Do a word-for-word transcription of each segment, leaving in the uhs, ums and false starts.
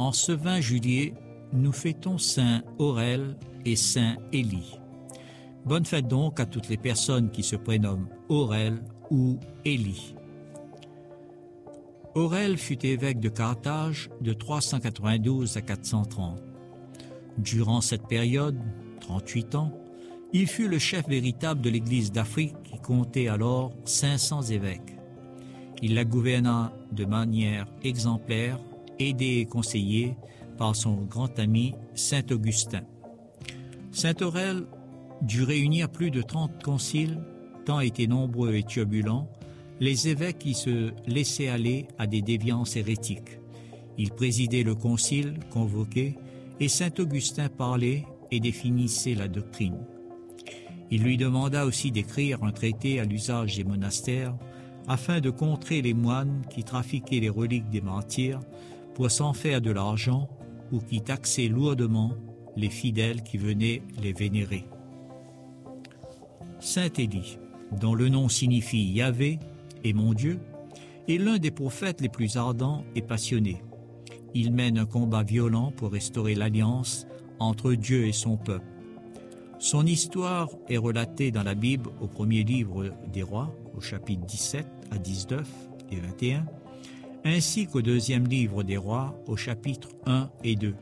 En ce vingt juillet, nous fêtons Saint Aurèle et Saint Élie. Bonne fête donc à toutes les personnes qui se prénomment Aurèle ou Élie. Aurèle fut évêque de Carthage de trois cent quatre-vingt-douze à quatre cent trente. Durant cette période, trente-huit ans, il fut le chef véritable de l'Église d'Afrique qui comptait alors cinq cents évêques. Il la gouverna de manière exemplaire, aidé et conseillé par son grand ami Saint Augustin. Saint Aurèle dut réunir plus de trente conciles, tant étaient nombreux et turbulents les évêques qui se laissaient aller à des déviances hérétiques. Il présidait le concile convoqué et Saint Augustin parlait et définissait la doctrine. Il lui demanda aussi d'écrire un traité à l'usage des monastères afin de contrer les moines qui trafiquaient les reliques des martyrs pour s'en faire de l'argent ou qui taxaient lourdement les fidèles qui venaient les vénérer. Saint Élie, dont le nom signifie Yahvé et mon Dieu, est l'un des prophètes les plus ardents et passionnés. Il mène un combat violent pour restaurer l'alliance entre Dieu et son peuple. Son histoire est relatée dans la Bible au premier livre des Rois, au chapitre dix-sept à dix-neuf et vingt et un, ainsi qu'au deuxième livre des Rois, au chapitre un et deux.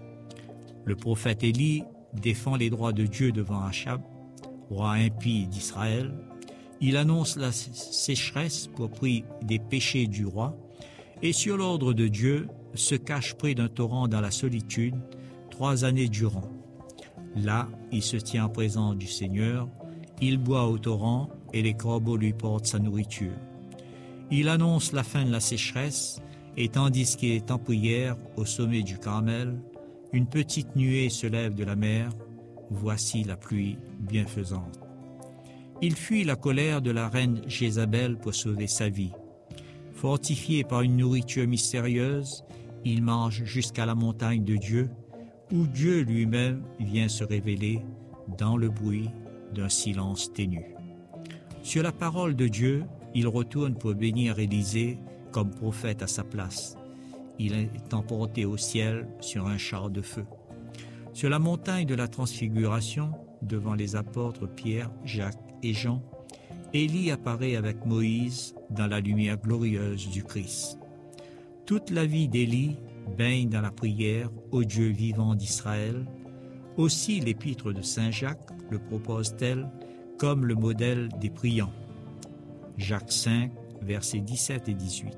Le prophète Élie défend les droits de Dieu devant Achab, roi impie d'Israël. Il annonce la sécheresse pour prix des péchés du roi et sur l'ordre de Dieu se cache près d'un torrent dans la solitude trois années durant. Là, il se tient en présence du Seigneur, il boit au torrent et les corbeaux lui portent sa nourriture. Il annonce la fin de la sécheresse et tandis qu'il est en prière au sommet du Carmel, une petite nuée se lève de la mer, voici la pluie bienfaisante. Il fuit la colère de la reine Jézabel pour sauver sa vie. Fortifié par une nourriture mystérieuse, il marche jusqu'à la montagne de Dieu, où Dieu lui-même vient se révéler dans le bruit d'un silence ténu. Sur la parole de Dieu, il retourne pour bénir Élisée comme prophète à sa place. Il est emporté au ciel sur un char de feu. Sur la montagne de la Transfiguration, devant les apôtres Pierre, Jacques et Jean, Élie apparaît avec Moïse dans la lumière glorieuse du Christ. Toute la vie d'Élie baigne dans la prière au Dieu vivant d'Israël. Aussi l'épître de Saint Jacques le propose-t-elle comme le modèle des priants. Jacques cinq, versets dix-sept et dix-huit.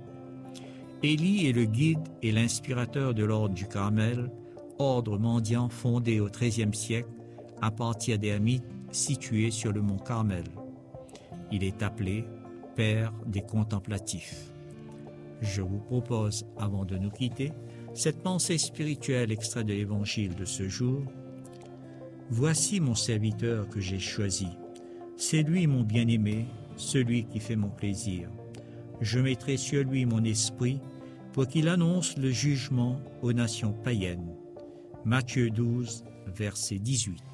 Élie est le guide et l'inspirateur de l'ordre du Carmel, ordre mendiant fondé au treizième siècle à partir des Hamites situés sur le mont Carmel. Il est appelé Père des contemplatifs. Je vous propose, avant de nous quitter, cette pensée spirituelle extrait de l'Évangile de ce jour. Voici mon serviteur que j'ai choisi. C'est lui mon bien-aimé, celui qui fait mon plaisir. Je mettrai sur lui mon esprit pour qu'il annonce le jugement aux nations païennes. Matthieu douze, verset dix-huit.